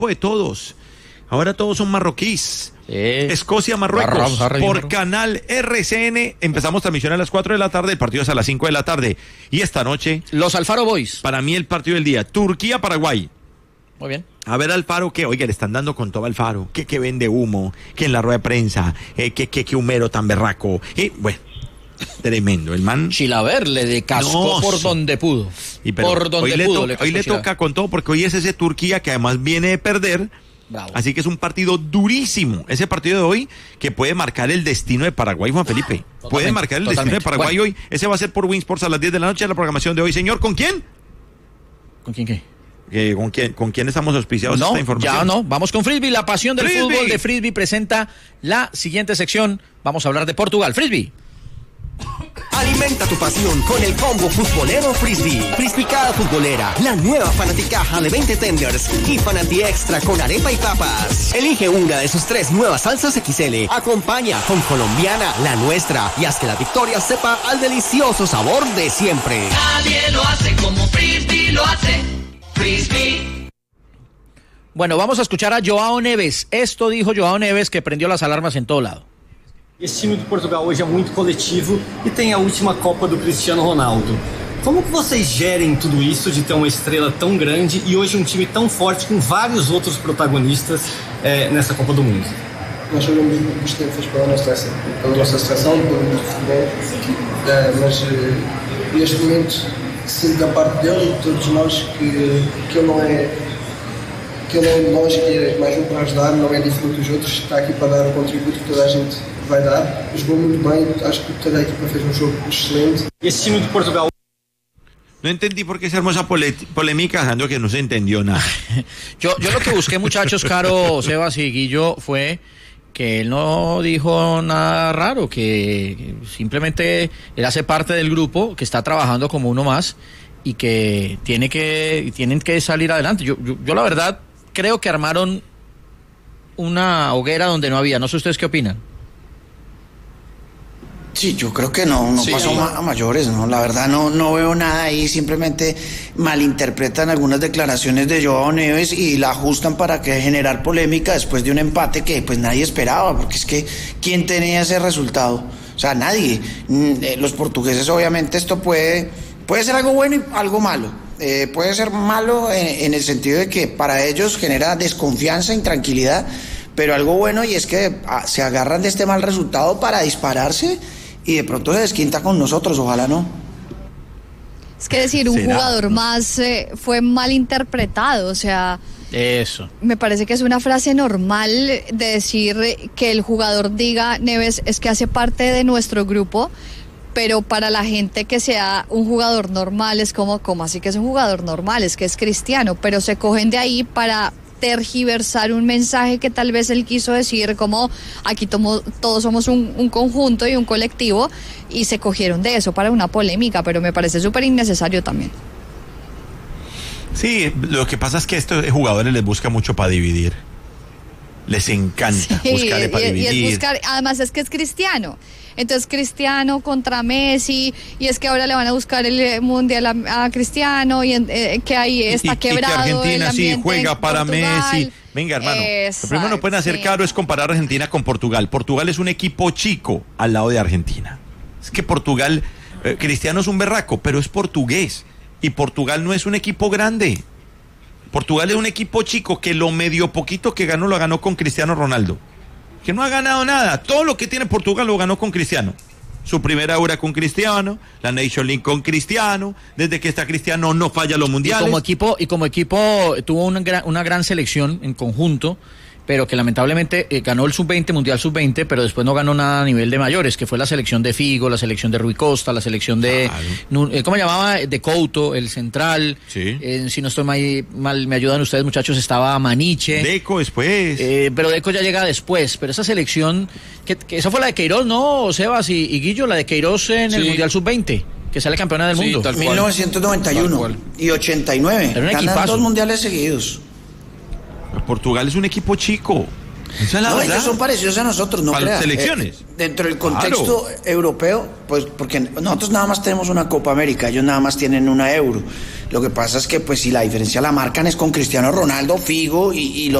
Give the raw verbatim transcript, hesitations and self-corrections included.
de todos. Ahora todos son marroquíes. Eh, Escocia, Marruecos, por Canal R C N. Empezamos transmisión a las cuatro de la tarde, el partido es a las cinco de la tarde. Y esta noche, los Alfaro Boys. Para mí el partido del día, Turquía, Paraguay. Muy bien. A ver Alfaro, que, oiga, le están dando con todo Alfaro, que, que vende humo, que en la rueda de prensa, eh, que, que, que humero tan berraco. Y bueno, tremendo, el man. Chilaver le de cascó no, por donde pudo. Y pero, por donde hoy le, pudo. to- le hoy le toca con todo, porque hoy es ese Turquía que además viene de perder. Bravo. Así que es un partido durísimo. Ese partido de hoy que puede marcar el destino de Paraguay, Juan Felipe. Totalmente, puede marcar el totalmente. destino de Paraguay bueno. hoy. Ese va a ser por Winsports a las diez de la noche, la programación de hoy. Señor, ¿con quién? ¿Con quién qué? Eh, ¿con, quién, ¿Con quién estamos auspiciados no, esta información? Ya no, vamos con Frisbee. La pasión del Frisbee. fútbol de Frisbee presenta la siguiente sección. Vamos a hablar de Portugal. Frisbee. Alimenta tu pasión con el combo futbolero Frisbee. Frisbeecada futbolera, la nueva fanaticaja de veinte tenders y Fanati Extra con arepa y papas. Elige una de sus tres nuevas salsas equis ele. Acompaña con colombiana, la nuestra, y haz que la victoria sepa al delicioso sabor de siempre. Nadie lo hace como Frisbee lo hace. Frisbee. Bueno, vamos a escuchar a João Neves. Esto dijo João Neves, que prendió las alarmas en todo lado. Esse time de Portugal hoje é muito coletivo e tem a última Copa do Cristiano Ronaldo. Como que vocês gerem tudo isso de ter uma estrela tão grande e hoje um time tão forte com vários outros protagonistas é, nessa Copa do Mundo? Nós jogamos muitos tempos pela nossa seleção, pela nossa seleção, pelo mundo de futebol, é, mas é, neste momento sinto da parte dele, de todos nós, que, que ele não é que ele é um de nós, que é mais um para ajudar, não é diferente dos outros, está aqui para dar o contributo que toda a gente vai dar. Jogou muito bem, acho que toda a equipa fez um jogo excelente. Esse time de Portugal. No entendí por qué esa hermosa pole- polémica, Sandro, que no se entendió nada. yo, yo lo que busqué, muchachos, Caro, Sebas y Guillo, fue que él no dijo nada raro, que simplemente él hace parte del grupo, que está trabajando como uno más y que tiene que tienen que salir adelante. Yo, yo, yo la verdad creo que armaron una hoguera donde no había. No sé ustedes qué opinan. Sí, yo creo que no, no sí, pasó sí. a mayores, ¿no? La verdad no, no veo nada ahí, simplemente malinterpretan algunas declaraciones de João Neves y la ajustan para que generar polémica después de un empate que pues nadie esperaba, porque es que ¿quién tenía ese resultado? O sea, nadie. Los portugueses obviamente esto puede, puede ser algo bueno y algo malo. Eh, puede ser malo en, en el sentido de que para ellos genera desconfianza, intranquilidad, pero algo bueno y es que ah, se agarran de este mal resultado para dispararse y de pronto se desquinta con nosotros, ojalá no. Es que decir, un ¿Será? jugador más eh, fue mal interpretado, o sea... Eso. Me parece que es una frase normal de decir que el jugador diga, Neves, es que hace parte de nuestro grupo, pero para la gente que sea un jugador normal es como, ¿cómo así que es un jugador normal? Es que es Cristiano, pero se cogen de ahí para tergiversar un mensaje que tal vez él quiso decir, como aquí tomo, todos somos un, un conjunto y un colectivo, y se cogieron de eso para una polémica, pero me parece súper innecesario también. Sí, lo que pasa es que a estos jugadores les busca mucho para dividir. Les encanta sí, buscarle para y, dividir. Y es buscar, además es que es Cristiano. Entonces Cristiano contra Messi, y es que ahora le van a buscar el mundial a, a Cristiano, y eh, que ahí está y, quebrado. Y que Argentina el sí juega para Portugal. Messi. Venga, hermano, Exacto, lo primero no pueden hacer sí. caro es comparar a Argentina con Portugal. Portugal es un equipo chico al lado de Argentina. Es que Portugal, eh, Cristiano es un berraco, pero es portugués. Y Portugal no es un equipo grande. Portugal es un equipo chico que lo medio poquito que ganó lo ganó con Cristiano Ronaldo. Que no ha ganado nada. Todo lo que tiene Portugal lo ganó con Cristiano. Su primera Euro con Cristiano, la Nation League con Cristiano. Desde que está Cristiano no falla los mundiales. Y como equipo, y como equipo tuvo una gran, una gran selección en conjunto, pero que lamentablemente eh, ganó el sub veinte, Mundial sub veinte, pero después no ganó nada a nivel de mayores, que fue la selección de Figo, la selección de Rui Costa, la selección de, claro. eh, ¿cómo llamaba? De Couto, el central. Sí. Eh, si no estoy mal, mal, me ayudan ustedes, muchachos, estaba Maniche. Deco después. Eh, pero Deco ya llega después, pero esa selección, que, que esa fue la de Queiroz, ¿no, Sebas y, y Guillo? La de Queiroz en sí. el Mundial sub veinte. Que sale campeona del sí, mundo. Tal mil novecientos noventa y uno y ochenta y nueve. Era un Ganan equipazo. dos mundiales seguidos. Portugal es un equipo chico. Esa es la No, verdad. ellos son parecidos a nosotros, no A las creas. selecciones. Eh, dentro del contexto Claro. europeo, pues porque nosotros nada más tenemos una Copa América, ellos nada más tienen una Euro. Lo que pasa es que pues si la diferencia la marcan es con Cristiano Ronaldo, Figo y, y los